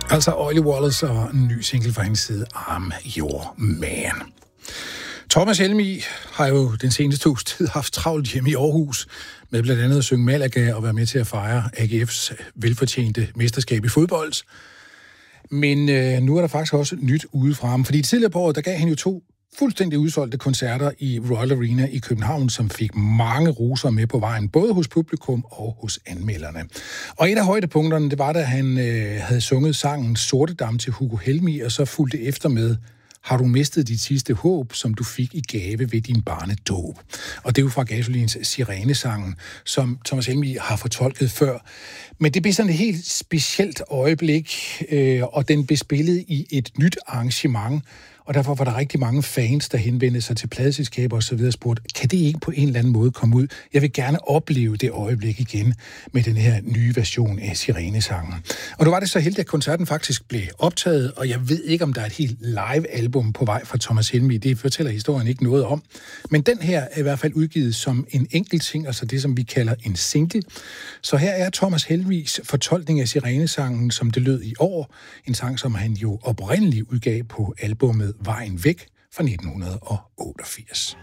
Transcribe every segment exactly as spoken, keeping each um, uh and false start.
Altså Oily Wallace og en ny single fra hendes side, I'm Your Man. Thomas Helmig har jo den seneste uges tid haft travlt hjemme i Aarhus med blandt andet at synge Malaga og være med til at fejre A G F's velfortjente mesterskab i fodbold. Men øh, nu er der faktisk også nyt udefra ham, fordi tidligere på året, der gav han jo to fuldstændig udsolgte koncerter i Royal Arena i København, som fik mange roser med på vejen, både hos publikum og hos anmelderne. Og et af højdepunkterne, det var, da han øh, havde sunget sangen Sortedam til Hugo Helmig, og så fulgte efter med Har du mistet dit sidste håb, som du fik i gave ved din barnedåb? Og det er jo fra Gasolins Sirenesangen, som Thomas Helmig har fortolket før. Men det blev sådan et helt specielt øjeblik, øh, og den blev spillet i et nyt arrangement. Og derfor var der rigtig mange fans, der henvendte sig til pladeselskaber og så videre og spurgte, kan det ikke på en eller anden måde komme ud? Jeg vil gerne opleve det øjeblik igen med den her nye version af Sirenesangen. Og nu var det så heldigt, at koncerten faktisk blev optaget, og jeg ved ikke, om der er et helt live-album på vej fra Thomas Helmig. Det fortæller historien ikke noget om. Men den her er i hvert fald udgivet som en enkelt ting, altså det, som vi kalder en single. Så her er Thomas Helmigs fortolkning af Sirenesangen, som det lød i år. En sang, som han jo oprindeligt udgav på albummet Vejen væk fra nitten otteogfirs.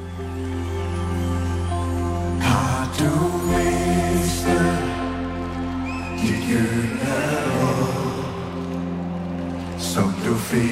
Har du mistet dit gyldne år, som du fik